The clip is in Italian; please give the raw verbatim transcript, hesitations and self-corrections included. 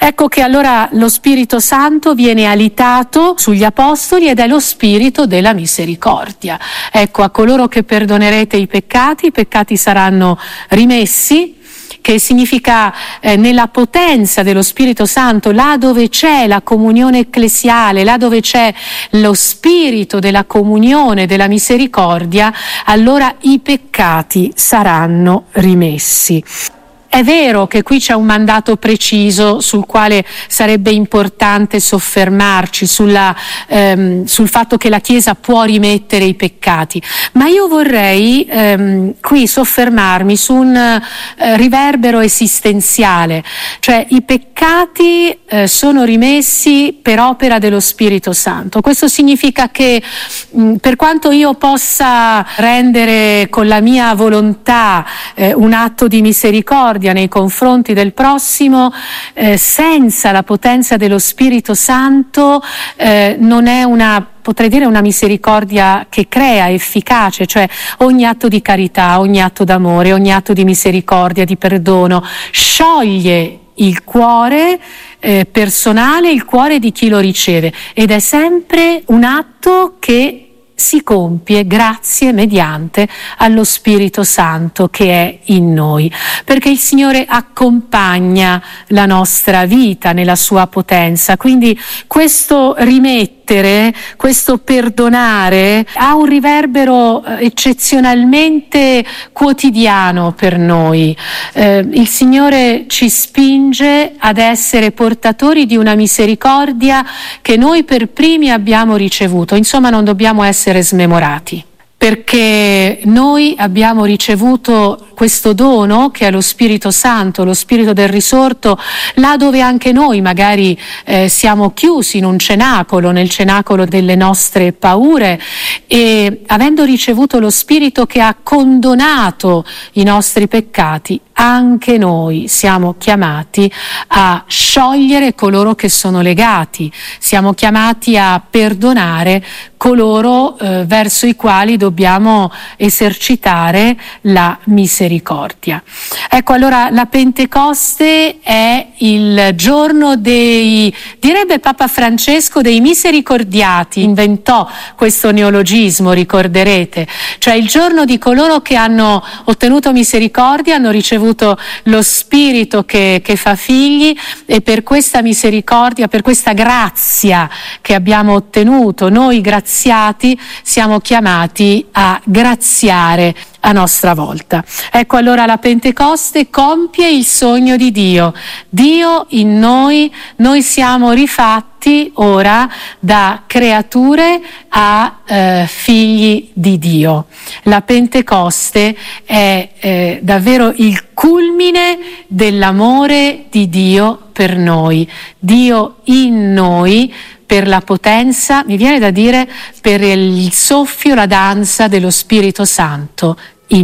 Ecco che allora lo Spirito Santo viene alitato sugli apostoli ed è lo spirito della misericordia. Ecco, a coloro che perdonerete i peccati, i peccati saranno rimessi, che significa eh, nella potenza dello Spirito Santo, là dove c'è la comunione ecclesiale, là dove c'è lo spirito della comunione, della misericordia, allora i peccati saranno rimessi. È vero che qui c'è un mandato preciso sul quale sarebbe importante soffermarci, sulla, ehm, sul fatto che la Chiesa può rimettere i peccati, ma io vorrei ehm, qui soffermarmi su un eh, riverbero esistenziale, cioè i peccati eh, sono rimessi per opera dello Spirito Santo. Questo significa che mh, per quanto io possa rendere con la mia volontà eh, un atto di misericordia nei confronti del prossimo, eh, senza la potenza dello Spirito Santo eh, non è una, potrei dire, una misericordia che crea, efficace, cioè ogni atto di carità, ogni atto d'amore, ogni atto di misericordia, di perdono, scioglie il cuore eh, personale, il cuore di chi lo riceve, ed è sempre un atto che si compie grazie mediante allo Spirito Santo che è in noi, perché il Signore accompagna la nostra vita nella sua potenza. Quindi questo rimettere, questo perdonare ha un riverbero eccezionalmente quotidiano per noi. Eh, il Signore ci spinge ad essere portatori di una misericordia che noi per primi abbiamo ricevuto. Insomma, non dobbiamo essere smemorati, perché noi abbiamo ricevuto questo dono che è lo Spirito Santo, lo Spirito del risorto, là dove anche noi magari eh, siamo chiusi in un cenacolo, nel cenacolo delle nostre paure, e avendo ricevuto lo Spirito che ha condonato i nostri peccati, anche noi siamo chiamati a sciogliere coloro che sono legati, siamo chiamati a perdonare coloro eh, verso i quali dobbiamo esercitare la misericordia. Ecco, allora la Pentecoste è il giorno dei, direbbe Papa Francesco, dei misericordiati, inventò questo neologismo, ricorderete, cioè il giorno di coloro che hanno ottenuto misericordia, hanno ricevuto lo Spirito che, che fa figli, e per questa misericordia, per questa grazia che abbiamo ottenuto, noi graziati siamo chiamati a graziare a nostra volta. Ecco, allora la Pentecoste compie il sogno di Dio. Dio in noi, noi siamo rifatti ora da creature a eh, figli di Dio. La Pentecoste è eh, davvero il culmine dell'amore di Dio per noi. Dio in noi, per la potenza, mi viene da dire, per il soffio, la danza dello Spirito Santo